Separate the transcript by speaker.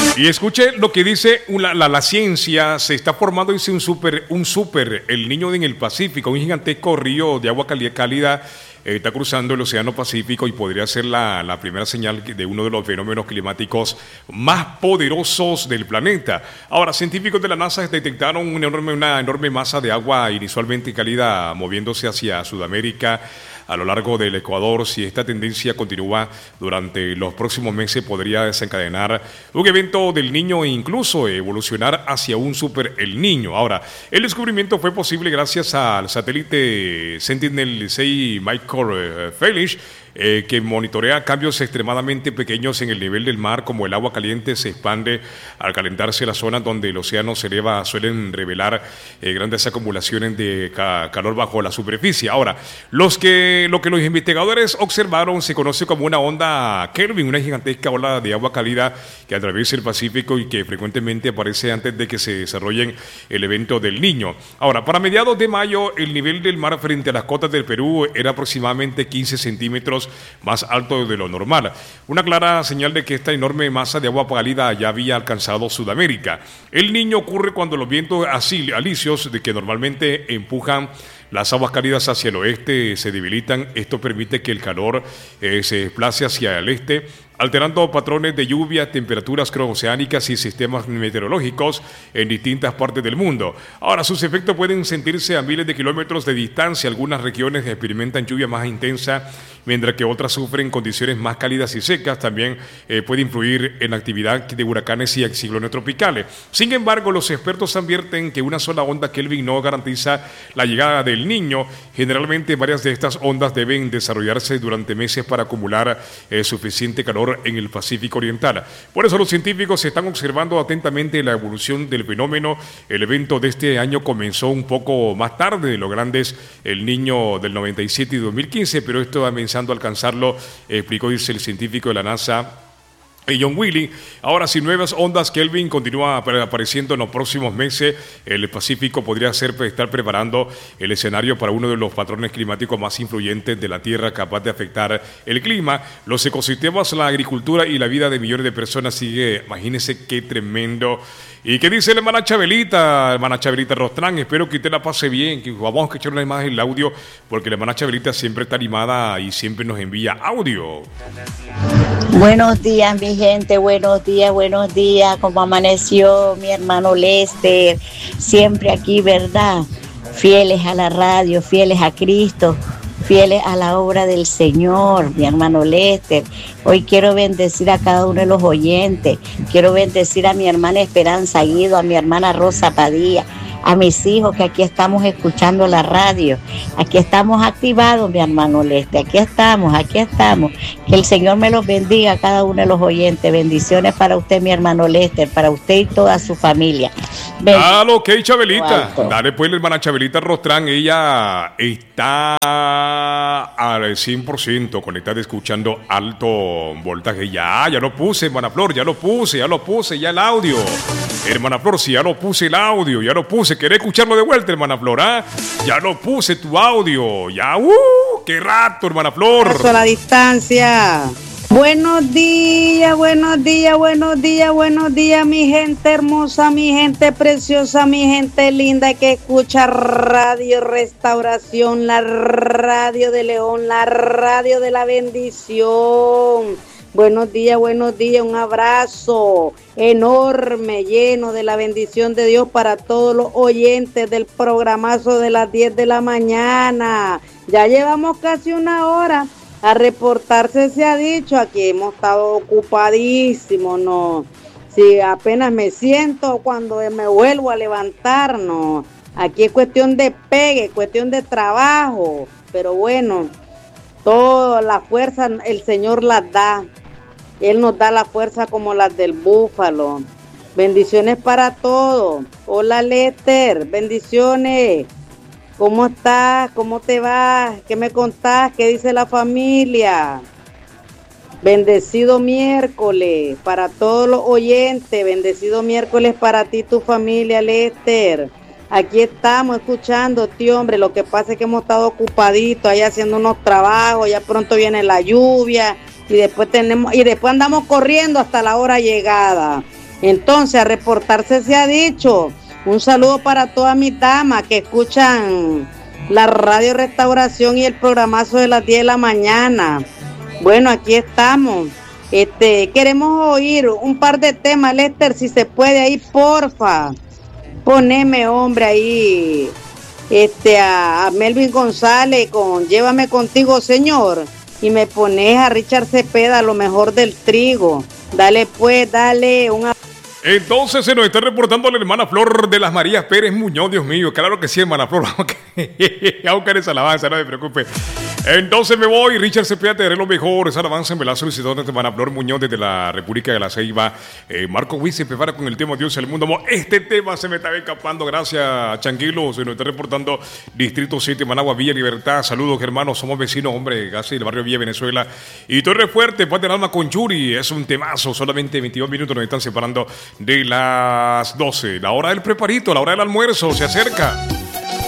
Speaker 1: Y escuche lo que dice la ciencia. Se está formando, dice, el Niño en el Pacífico, un gigantesco río de agua cálida. Está cruzando el Océano Pacífico y podría ser la primera señal de uno de los fenómenos climáticos más poderosos del planeta. Ahora, científicos de la NASA detectaron una enorme masa de agua inusualmente cálida moviéndose hacia Sudamérica a lo largo del Ecuador. Si esta tendencia continúa durante los próximos meses, podría desencadenar un evento del Niño e incluso evolucionar hacia un super El Niño. Ahora, el descubrimiento fue posible gracias al satélite Sentinel-6 Michael Felish, que monitorea cambios extremadamente pequeños en el nivel del mar, como el agua caliente se expande al calentarse. Las zonas donde el océano se eleva suelen revelar grandes acumulaciones de calor bajo la superficie. Ahora, lo que los investigadores observaron se conoce como una onda Kelvin, una gigantesca ola de agua cálida que atraviesa el Pacífico y que frecuentemente aparece antes de que se desarrolle el evento del Niño. Ahora, para mediados de mayo, el nivel del mar frente a las costas del Perú era aproximadamente 15 centímetros más alto de lo normal. Una clara señal de que esta enorme masa de agua cálida ya había alcanzado Sudamérica. El Niño ocurre cuando los vientos alisios, de que normalmente empujan las aguas cálidas hacia el oeste, se debilitan. Esto permite que el calor se desplace hacia el este, alterando patrones de lluvia, temperaturas oceánicas y sistemas meteorológicos en distintas partes del mundo. Ahora, sus efectos pueden sentirse a miles de kilómetros de distancia. Algunas regiones experimentan lluvia más intensa, mientras que otras sufren condiciones más cálidas y secas. También puede influir en la actividad de huracanes y ciclones tropicales. Sin embargo, los expertos advierten que una sola onda Kelvin no garantiza la llegada del Niño. Generalmente, varias de estas ondas deben desarrollarse durante meses para acumular suficiente calor en el Pacífico Oriental. Por eso los científicos están observando atentamente la evolución del fenómeno. El evento de este año comenzó un poco más tarde de lo grandes El Niño del 97 y 2015, pero esto va comenzando a alcanzarlo, explicó, dice, el científico de la NASA, John Wiley. Ahora, si nuevas ondas Kelvin continúa apareciendo en los próximos meses, el Pacífico podría estar preparando el escenario para uno de los patrones climáticos más influyentes de la Tierra, capaz de afectar el clima, los ecosistemas, la agricultura y la vida de millones de personas. Sigue, imagínense qué tremendo. ¿Y qué dice la hermana Chabelita Rostrán? Espero que usted la pase bien, que vamos a escuchar una imagen del audio, porque la hermana Chabelita siempre está animada y siempre nos envía audio.
Speaker 2: Buenos días, mi gente, buenos días. ¿Cómo amaneció mi hermano Lester? Siempre aquí, ¿verdad? Fieles a la radio, fieles a Cristo, fieles a la obra del Señor, mi hermano Lester. Hoy quiero bendecir a cada uno de los oyentes. Quiero bendecir a mi hermana Esperanza Guido, a mi hermana Rosa Padilla, a mis hijos que aquí estamos escuchando la radio. Aquí estamos activados, mi hermano Lester. Aquí estamos. Que el Señor me los bendiga a cada uno de los oyentes. Bendiciones para usted, mi hermano Lester, para usted y toda su familia.
Speaker 1: Dale, ok, Chabelita. Dale, pues, la hermana Chabelita Rostrán. Ella está al 100% conectada, escuchando alto voltaje. Ya lo puse, hermana Flor, ya lo puse, ya el audio. Hermana Flor, sí, ya lo puse el audio, ya lo puse. ¿Querés escucharlo de vuelta, hermana Flor? Ya lo puse tu audio. Ya, qué rato, hermana Flor.
Speaker 3: Paso a la distancia. Buenos días, mi gente hermosa, mi gente preciosa, mi gente linda que escucha Radio Restauración, la radio de León, la radio de la bendición. Buenos días, un abrazo enorme, lleno de la bendición de Dios para todos los oyentes del programazo de las 10 de la mañana. Ya llevamos casi una hora. A reportarse se ha dicho, aquí hemos estado ocupadísimos, ¿no? Si apenas me siento cuando me vuelvo a levantar, ¿no? Aquí es cuestión de pegue, cuestión de trabajo, pero bueno, toda la fuerza el Señor las da. Él nos da la fuerza como las del búfalo. Bendiciones para todos. Hola Lester, bendiciones. ¿Cómo estás? ¿Cómo te va? ¿Qué me contás? ¿Qué dice la familia? Bendecido miércoles para todos los oyentes. Bendecido miércoles para ti y tu familia, Lester. Aquí estamos escuchando, tío, hombre. Lo que pasa es que hemos estado ocupaditos ahí haciendo unos trabajos. Ya pronto viene la lluvia y después andamos corriendo hasta la hora llegada. Entonces, a reportarse se ha dicho. Un saludo para todas mis damas que escuchan la radio Restauración y el programazo de las 10 de la mañana. Bueno, aquí estamos. Queremos oír un par de temas, Lester, si se puede ahí, porfa. Poneme, hombre, ahí a Melvin González con Llévame Contigo, Señor. Y me pones a Richard Cepeda, lo mejor del trigo. Dale pues, dale un abrazo.
Speaker 1: Entonces se nos está reportando la hermana Flor de las Marías Pérez Muñoz, Dios mío, claro que sí, hermana Flor, aunque eres alabanza, no me preocupe. Entonces me voy, Richard Cepeda, te daré lo mejor, esa alabanza me la solicitó de hermana Flor Muñoz desde la República de la Ceiba. Marco Witt se prepara con el tema Dios y el mundo. Este tema se me estaba escapando, gracias Changuilo, se nos está reportando Distrito 7, Managua, Villa Libertad. Saludos hermanos, somos vecinos, hombre, casi del barrio Villa Venezuela. Y Torre Fuerte, Paz del Alma con Yuri, es un temazo, solamente 22 minutos nos están separando de las 12, la hora del preparito, la hora del almuerzo, se acerca.